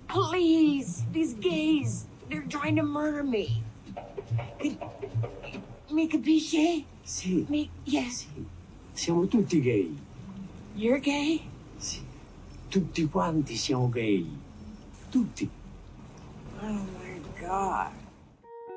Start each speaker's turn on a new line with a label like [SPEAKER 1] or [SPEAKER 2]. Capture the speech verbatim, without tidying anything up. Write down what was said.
[SPEAKER 1] Please, these gays, they're trying to murder me. Mi capisci?
[SPEAKER 2] Sì.
[SPEAKER 1] Mi, yes.
[SPEAKER 2] Sì. Siamo tutti gay.
[SPEAKER 1] You're gay?
[SPEAKER 2] Sì. Tutti quanti siamo gay. Tutti.
[SPEAKER 1] Oh my God.